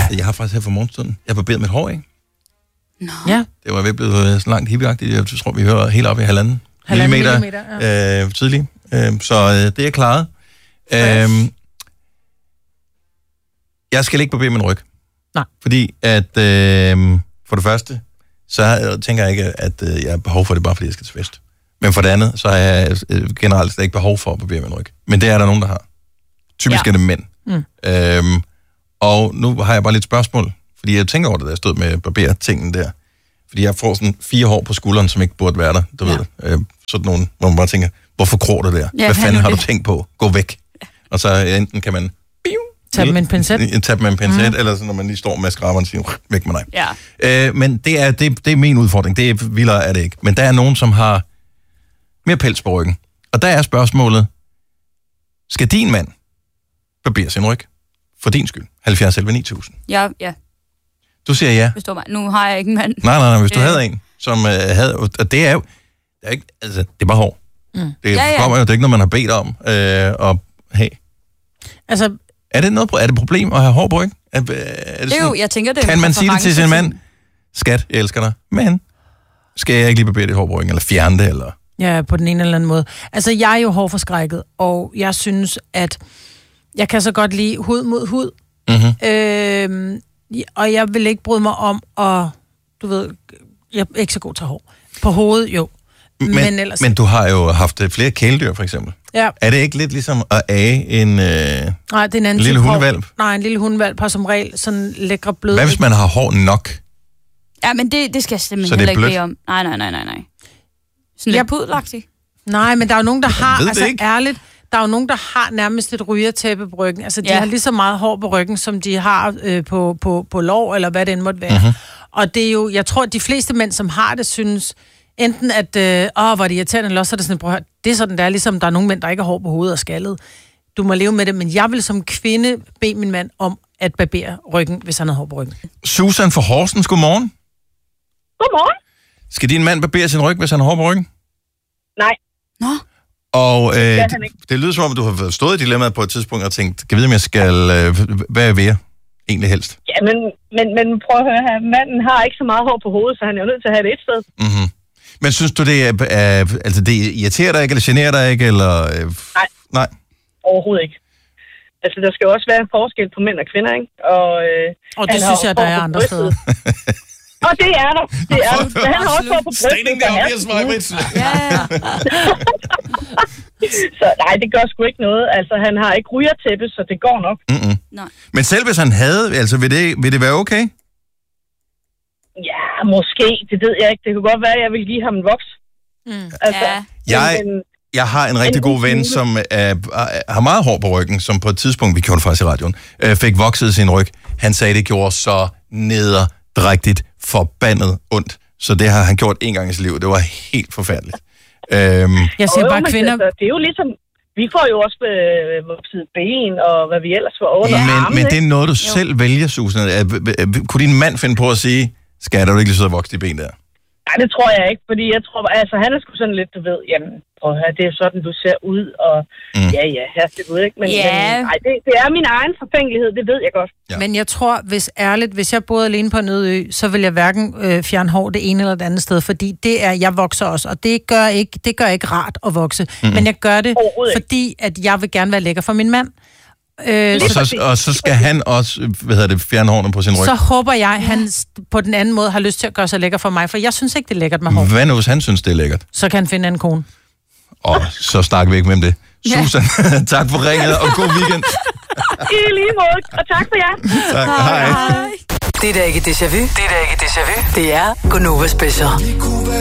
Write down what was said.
Jeg har faktisk her for morgenstunden. Jeg har barberet mit hår, ikke? Nå. Ja. Det var ved blevet så langt hippieagtigt. Jeg tror, vi hører helt op i halvanden millimeter tidligt. Så det er klaret. Jeg skal ikke barbere min ryg. Nej. Fordi at for det første, så tænker jeg ikke, at jeg har behov for det, bare fordi jeg skal til fest. Men for det andet, så har jeg generelt ikke behov for at barbere min ryg. Men det er der nogen, der har. Typisk er det mænd. Og nu har jeg bare lidt spørgsmål, fordi jeg tænker over det, da jeg stod med barber-tingen der. Fordi jeg får sådan 4 hår på skulderen, som ikke burde være der, du ved. Sådan nogle, hvor man bare tænker, hvorfor gror det der? Hvad fanden har du tænkt på? Gå væk. Og så enten kan man tage dem med en pincet. Eller så når man lige står med skraberen og siger, væk med dig. Ja. Men det er min udfordring. Det er vildere er det ikke. Men der er nogen, som har mere pels på ryggen. Og der er spørgsmålet, skal din mand barbere sin ryg? For din skyld. 70 11 9000. Ja. Du siger ja. Hvis du mig. Nu har jeg ikke en mand. Nej. Hvis du havde en, som havde... Og det er jo... Det er, ikke, altså, det er bare hår. Det kommer jo, det er ikke noget, man har bedt om at have. Altså... Er det et problem at have hår på ryggen? Jeg tænker det. Kan man sige det til sin mand? Skat, jeg elsker dig. Men skal jeg ikke lige barbere dit hår på ryggen, eller fjerne det, eller... Ja, på den ene eller anden måde. Altså, jeg er jo hårforskrækket, og jeg synes, at jeg kan så godt lide hud mod hud. Og jeg vil ikke bryde mig om at, du ved, jeg er ikke så god til hår. På hovedet, jo. Men ellers... Men du har jo haft flere kæledyr, for eksempel. Ja. Er det ikke lidt ligesom at age en Nej, det er en anden lille hundevalp? Nej, en lille hundevalp har som regel sådan lækre bløde... Hvad hvis man har hår nok? Ja, men det skal jeg simpelthen heller ikke bede om. Nej. Sådan lidt pudelagtigt. Nej, men der er jo nogen, der har... Altså ærligt, der er jo nogen, der har nærmest et rygertæppe på ryggen. Altså, de har lige så meget hår på ryggen, som de har på lår, eller hvad det end måtte være. Og det er jo... Jeg tror, at de fleste mænd, som har det, synes... Enten at, hvor er det irriterende, eller også er det sådan, prøv at høre, det er sådan, der er ligesom, der er nogle mænd, der ikke har hår på hovedet og skaldet. Du må leve med det, men jeg vil som kvinde bede min mand om at barbere ryggen, hvis han har hår på ryggen. Susan fra Horsens, godmorgen. Godmorgen. Skal din mand barbere sin ryg, hvis han har hår på ryggen? Nej. Nå. Og det lyder som om, du har stået i dilemmaet på et tidspunkt og tænkt, kan jeg vide, om jeg skal, hvad vil jeg egentlig helst? Ja, men prøv at høre her, manden har ikke så meget hår på hovedet, så han er jo nødt til at have det et sted. Men synes du, det altså det irriterer dig ikke, eller generer dig ikke, eller... Nej. Overhovedet ikke. Altså, der skal jo også være en forskel på mænd og kvinder, ikke? Og det synes jeg, der er andre steder. Og det er der. Det er der. Men han har også hår på brystet. Stating the obvious, my bitch. Så nej, det gør sgu ikke noget. Altså, han har ikke rygertæppe, så det går nok. Nej. Men selv hvis han havde, altså vil det være okay? Ja, måske. Det ved jeg ikke. Det kunne godt være, at jeg vil give ham en voks. Altså, Jeg har en rigtig god ven, som har meget hår på ryggen, som på et tidspunkt, vi gjorde det faktisk i radioen, fik vokset sin ryg. Han sagde, det gjorde så nederdrægtigt forbandet ondt. Så det har han gjort en gang i sit liv. Det var helt forfærdeligt. Jeg siger bare kvinder... Altså, det er jo ligesom... Vi får jo også vokset ben, og hvad vi ellers får under armen. Men det er noget, du selv vælger, Susan. Kunne din mand finde på at sige, skal du ikke lige sidde og vokse de ben der? Nej, det tror jeg ikke, fordi jeg tror, altså han er sgu sådan lidt, du ved, jamen, prøv at høre, det er sådan, du ser ud, og det ved jeg ikke, men nej, det er min egen forfængelighed, det ved jeg godt. Ja. Men jeg tror, hvis jeg boede alene på en øde ø, så vil jeg hverken fjerne hår det ene eller det andet sted, fordi det er, jeg vokser også, og det gør ikke rart at vokse, men jeg gør det, fordi at jeg vil gerne være lækker for min mand. Og så skal han også, fjerne hårene på sin ryg. Så håber jeg, at han på den anden måde har lyst til at gøre sig lækker for mig, for jeg synes ikke, det er lækkert med hår. Hvad nu, hvis han synes, det er lækkert? Så kan han finde en kone. Og så snakker vi ikke med det. Susan, tak for ringet, og god weekend. I lige måde, og tak for jer. Tak, hej. Det er da ikke déjà vu. Det er Gonova Special.